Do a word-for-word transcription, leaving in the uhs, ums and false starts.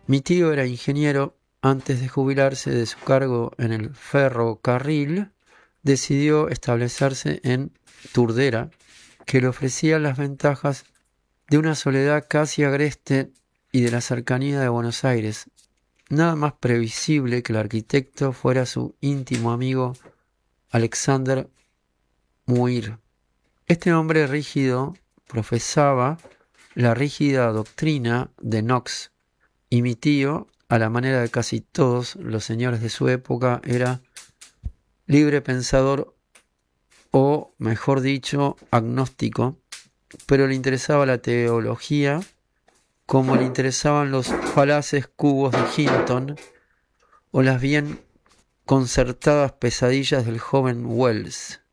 Mi tío era ingeniero. Antes de jubilarse de su cargo en el ferrocarril, decidió establecerse en Turdera, que le ofrecía las ventajas de una soledad casi agreste y de la cercanía de Buenos Aires. Nada más previsible que el arquitecto fuera su íntimo amigo Alexander Muir. Este hombre rígido profesaba la rígida doctrina de Knox, y mi tío, a la manera de casi todos los señores de su época, era libre pensador o, mejor dicho, agnóstico, pero le interesaba la teología como le interesaban los falaces cubos de Hinton o las bien concertadas pesadillas del joven Wells.